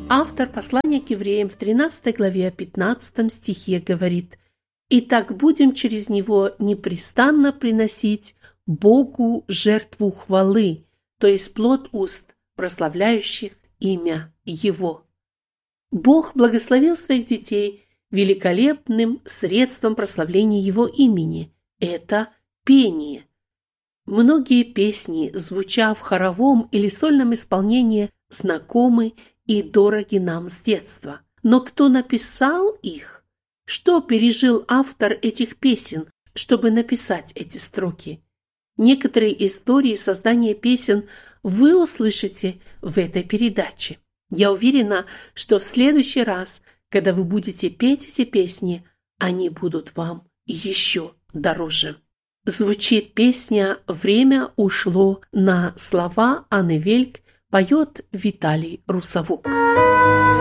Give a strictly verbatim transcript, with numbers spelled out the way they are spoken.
Автор послания к евреям в тринадцатой главе пятнадцатом стихе говорит: «Итак будем через него непрестанно приносить Богу жертву хвалы, то есть плод уст, прославляющих имя Его». Бог благословил своих детей великолепным средством прославления Его имени – это пение. Многие песни, звуча в хоровом или сольном исполнении, знакомы и дороги нам с детства. Но кто написал их? Что пережил автор этих песен, чтобы написать эти строки? Некоторые истории создания песен вы услышите в этой передаче. Я уверена, что в следующий раз, когда вы будете петь эти песни, они будут вам еще дороже. Звучит песня «Время ушло» на слова Анны Вельк, поет Виталий Русовок.